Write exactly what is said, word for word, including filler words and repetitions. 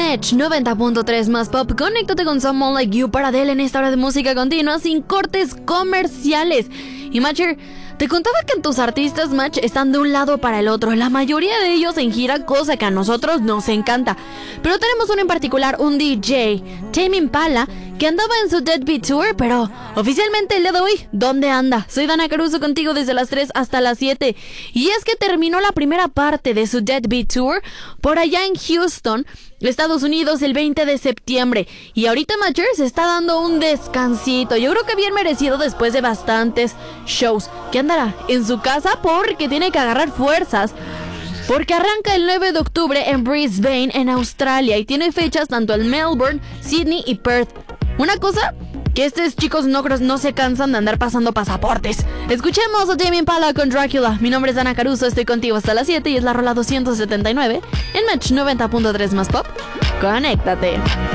Match noventa punto tres más pop. Conéctate con Someone Like You para Adele en esta hora de música continua sin cortes comerciales. Y Matcher, te contaba que tus artistas, Match, están de un lado para el otro. La mayoría de ellos en gira, cosa que a nosotros nos encanta. Pero tenemos uno en particular, un D J, Tame Impala, que andaba en su Deadbeat Tour, pero oficialmente el día de hoy, ¿dónde anda? Soy Dana Caruso contigo desde las tres hasta las siete. Y es que terminó la primera parte de su Deadbeat Tour por allá en Houston, Estados Unidos, el veinte de septiembre. Y ahorita Matcher se está dando un descansito. Yo creo que bien merecido después de bastantes shows. Que andará en su casa porque tiene que agarrar fuerzas. Porque arranca el nueve de octubre en Brisbane, en Australia. Y tiene fechas tanto en Melbourne, Sydney y Perth. Una cosa que estos chicos no, no se cansan de andar pasando pasaportes. Escuchemos a Tame Impala con Dracula. Mi nombre es Dana Caruso, estoy contigo hasta las siete y es la rola doscientos setenta y nueve en Match noventa punto tres más pop. Conéctate.